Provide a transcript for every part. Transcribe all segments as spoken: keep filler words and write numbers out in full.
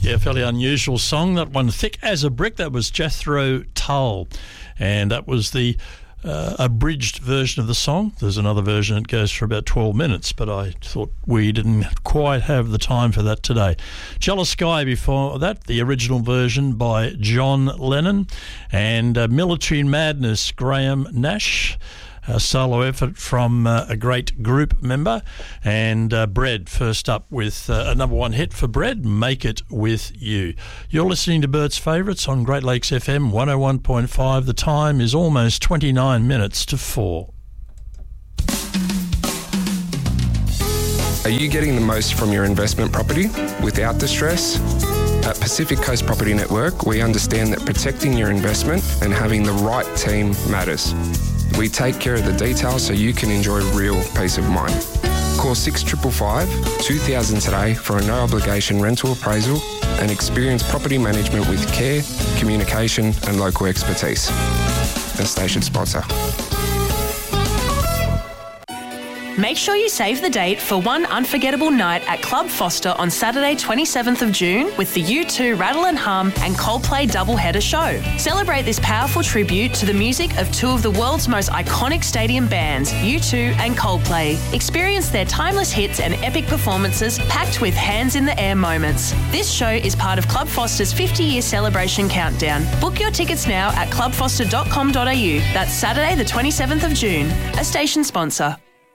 Yeah, fairly unusual song. That one, Thick as a Brick, that was Jethro Tull. And that was the uh, abridged version of the song. There's another version that goes for about twelve minutes, but I thought we didn't quite have the time for that today. Jealous Sky before that, the original version by John Lennon. And uh, Military Madness, Graham Nash. A solo effort from uh, a great group member. And uh, Bread first up with uh, a number one hit for Bread, Make It With You. You're listening to Bert's Favourites on Great Lakes F M one oh one point five. The time is almost twenty-nine minutes to four. Are you getting the most from your investment property without the stress? At Pacific Coast Property Network, we understand that protecting your investment and having the right team matters. We take care of the details so you can enjoy real peace of mind. Call six five five, two thousand today for a no-obligation rental appraisal and experience property management with care, communication and local expertise. A station sponsor. Make sure you save the date for one unforgettable night at Club Foster on Saturday twenty-seventh of June with the U two Rattle and Hum and Coldplay doubleheader show. Celebrate this powerful tribute to the music of two of the world's most iconic stadium bands, U two and Coldplay. Experience their timeless hits and epic performances packed with hands in the air moments. This show is part of Club Foster's fifty-year celebration countdown. Book your tickets now at club foster dot com dot a u. That's Saturday the twenty-seventh of June. A station sponsor.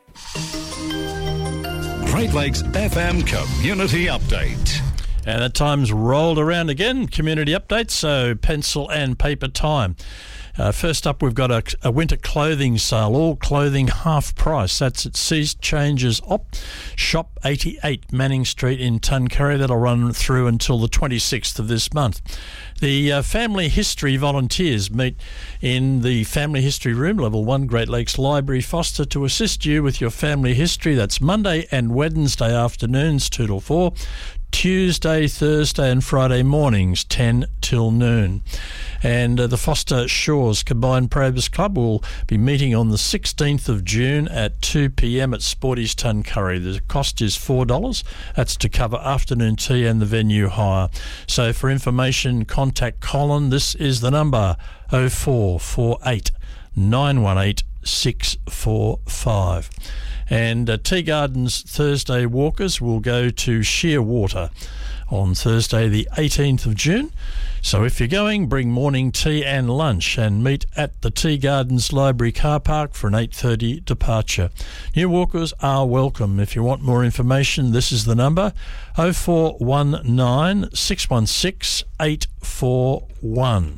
Great Lakes F M Community Update. And the time's rolled around again, community update, so pencil and paper time. Uh, first up, we've got a, a winter clothing sale, all clothing half price. That's at Seas Changes Op, Shop eighty-eight Manning Street in Tuncurry. That'll run through until the twenty-sixth of this month. The uh, Family History volunteers meet in the Family History Room, Level one, Great Lakes Library, Foster, to assist you with your family history. That's Monday and Wednesday afternoons, two till four. Tuesday, Thursday and Friday mornings, ten till noon. And uh, the Foster Shores Combined Probus Club will be meeting on the sixteenth of June at two p.m. at Sporty's Tuncurry. The cost is four dollars. That's to cover afternoon tea and the venue hire. So for information, contact Colin. This is the number oh four four eight, nine one eight, six four five. And uh, Tea Gardens Thursday walkers will go to Shearwater on Thursday the eighteenth of June. So if you're going, bring morning tea and lunch and meet at the Tea Gardens Library car park for an eight thirty departure. New walkers are welcome. If you want more information, this is the number oh four one nine, six one six, eight four one.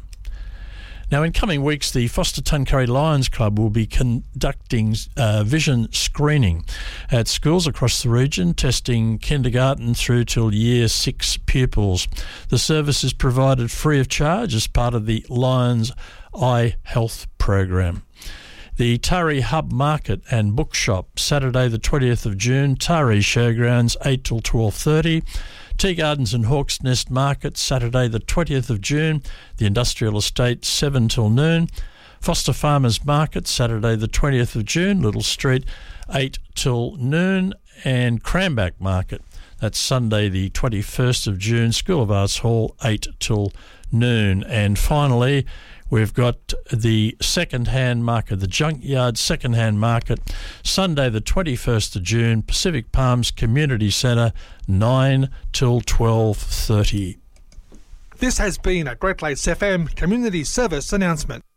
Now, in coming weeks, the Foster Tuncurry Lions Club will be conducting uh, vision screening at schools across the region, testing kindergarten through till year six pupils. The service is provided free of charge as part of the Lions Eye Health program. The Taree Hub Market and Bookshop, Saturday the twentieth of June, Taree Showgrounds, eight till twelve thirty. Tea Gardens and Hawk's Nest Market, Saturday the twentieth of June, the Industrial Estate, seven till noon. Foster Farmers Market, Saturday the twentieth of June, Little Street, eight till noon. And Cranback Market, that's Sunday the twenty-first of June, School of Arts Hall, eight till noon. And finally, we've got the second-hand market, the Junkyard Second-Hand Market, Sunday the twenty-first of June, Pacific Palms Community Centre, nine till twelve thirty. This has been a Great Lakes F M Community Service announcement.